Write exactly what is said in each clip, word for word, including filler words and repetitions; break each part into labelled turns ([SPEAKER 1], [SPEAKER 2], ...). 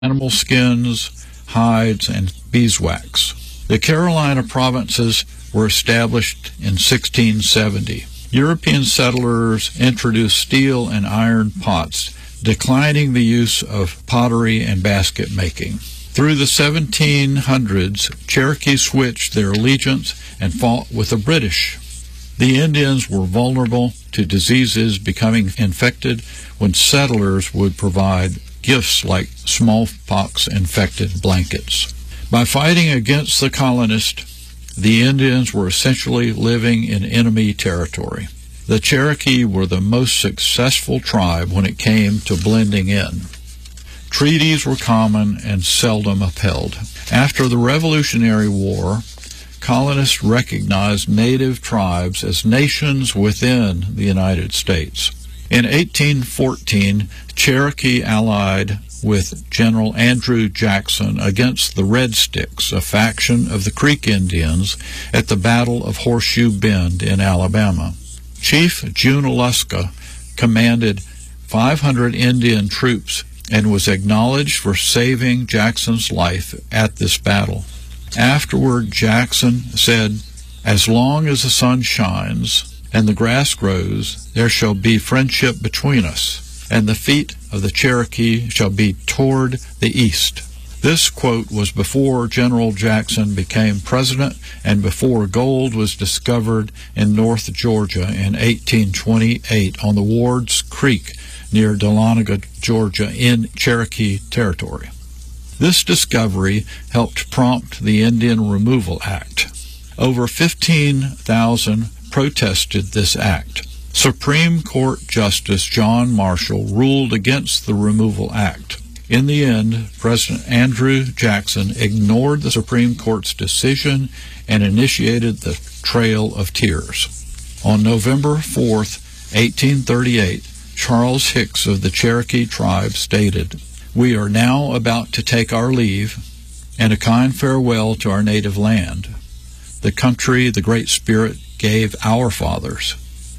[SPEAKER 1] animal skins, hides, and beeswax. The Carolina provinces were established in sixteen seventy. European settlers introduced steel and iron pots, declining the use of pottery and basket making. Through the seventeen hundreds, Cherokees switched their allegiance and fought with the British. The Indians were vulnerable to diseases becoming infected when settlers would provide gifts like smallpox-infected blankets. By fighting against the colonists, the Indians were essentially living in enemy territory. The Cherokee were the most successful tribe when it came to blending in. Treaties were common and seldom upheld. After the Revolutionary War, colonists recognized native tribes as nations within the United States. In eighteen fourteen, Cherokee allied with General Andrew Jackson against the Red Sticks, a faction of the Creek Indians, at the Battle of Horseshoe Bend in Alabama. Chief Junaluska commanded five hundred Indian troops and was acknowledged for saving Jackson's life at this battle. Afterward, Jackson said, "As long as the sun shines and the grass grows, there shall be friendship between us, and the feet of the Cherokee shall be toward the east." This quote was before General Jackson became president and before gold was discovered in North Georgia in eighteen twenty-eight on the Ward's Creek near Dahlonega, Georgia, in Cherokee territory. This discovery helped prompt the Indian Removal Act. Over fifteen thousand protested this act. Supreme Court Justice John Marshall ruled against the Removal Act. In the end, President Andrew Jackson ignored the Supreme Court's decision and initiated the Trail of Tears. On November fourth, eighteen thirty-eight, Charles Hicks of the Cherokee tribe stated, "We are now about to take our leave and a kind farewell to our native land, the country the Great Spirit gave our fathers.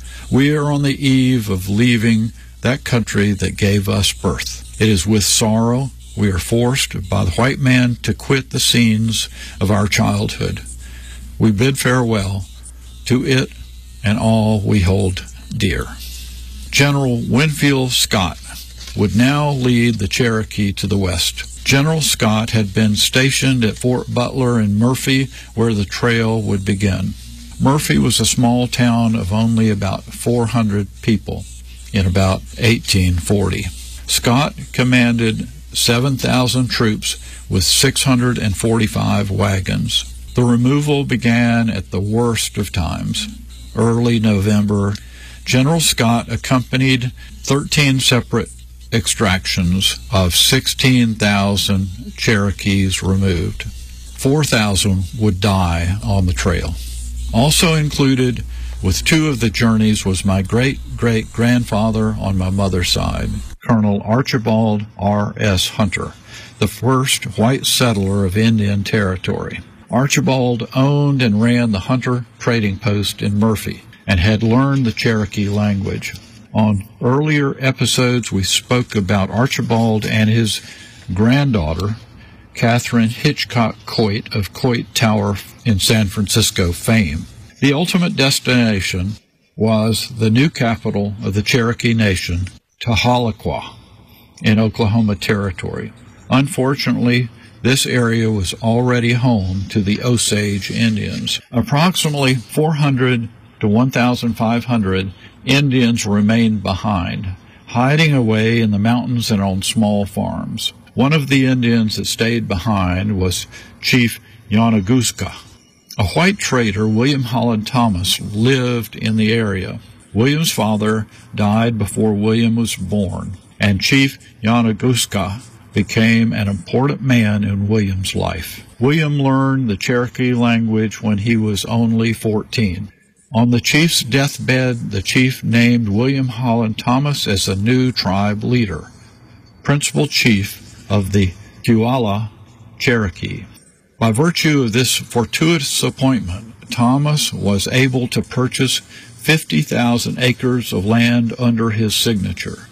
[SPEAKER 1] We are on the eve of leaving that country that gave us birth. It is with sorrow we are forced by the white man to quit the scenes of our childhood. We bid farewell to it and all we hold dear." General Winfield Scott would now lead the Cherokee to the west. General Scott had been stationed at Fort Butler in Murphy, where the trail would begin. Murphy was a small town of only about four hundred people in about eighteen forty. Scott commanded seven thousand troops with six hundred forty-five wagons. The removal began at the worst of times, early November. General Scott accompanied thirteen separate extractions of sixteen thousand Cherokees removed. four thousand would die on the trail. Also included with two of the journeys was my great-great-grandfather on my mother's side, Colonel Archibald R S Hunter, the first white settler of Indian Territory. Archibald owned and ran the Hunter Trading Post in Murphy and had learned the Cherokee language. On earlier episodes, we spoke about Archibald and his granddaughter, Catherine Hitchcock Coit of Coit Tower in San Francisco fame. The ultimate destination was the new capital of the Cherokee Nation, Tahlequah, in Oklahoma Territory. Unfortunately, this area was already home to the Osage Indians. Approximately four hundred to one thousand five hundred Indians remained behind, hiding away in the mountains and on small farms. One of the Indians that stayed behind was Chief Yanaguska. A white trader, William Holland Thomas, lived in the area. William's father died before William was born, and Chief Yanaguska became an important man in William's life. William learned the Cherokee language when he was only fourteen. On the chief's deathbed, the chief named William Holland Thomas as the new tribe leader, principal chief of the Puyallup Cherokee. By virtue of this fortuitous appointment, Thomas was able to purchase fifty thousand acres of land under his signature.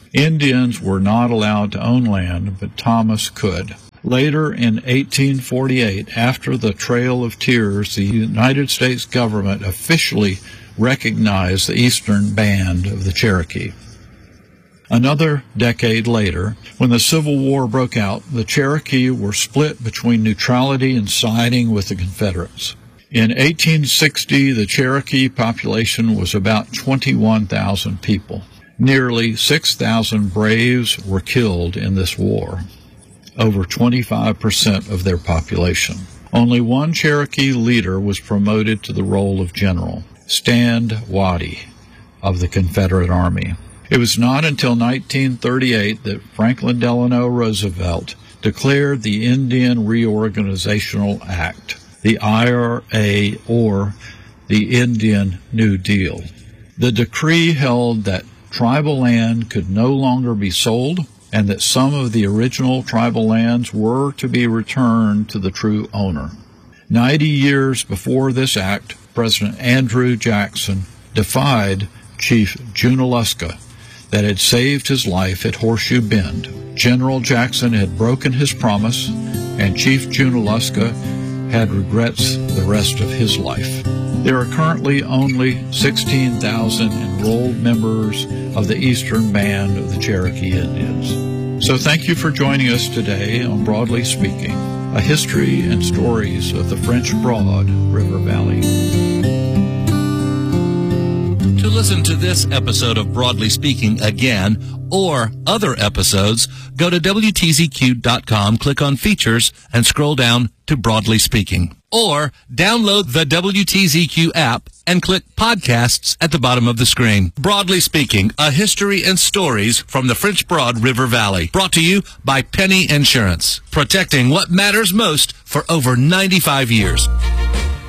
[SPEAKER 1] Indians were not allowed to own land, but Thomas could. Later, in eighteen forty-eight, after the Trail of Tears, the United States government officially recognized the Eastern Band of the Cherokee. Another decade later, when the Civil War broke out, the Cherokee were split between neutrality and siding with the Confederates. In eighteen sixty, the Cherokee population was about twenty-one thousand people. Nearly six thousand braves were killed in this war, over twenty-five percent of their population. Only one Cherokee leader was promoted to the role of general, Stand Watie of the Confederate Army. It was not until nineteen thirty-eight that Franklin Delano Roosevelt declared the Indian Reorganizational Act, the I R A, or the Indian New Deal. The decree held that tribal land could no longer be sold, and that some of the original tribal lands were to be returned to the true owner. Ninety years before this act, President Andrew Jackson defied Chief Junaluska that had saved his life at Horseshoe Bend. General Jackson had broken his promise, and Chief Junaluska had regrets the rest of his life. There are currently only sixteen thousand enrolled members of the Eastern Band of the Cherokee Indians. So thank you for joining us today on Broadly Speaking, a history and stories of the French Broad River Valley.
[SPEAKER 2] To listen to this episode of Broadly Speaking again, or other episodes, go to W T Z Q dot com, click on Features, and scroll down to Broadly Speaking. Or download the W T Z Q app and click Podcasts at the bottom of the screen. Broadly Speaking, a history and stories from the French Broad River Valley. Brought to you by Penny Insurance, protecting what matters most for over ninety-five years.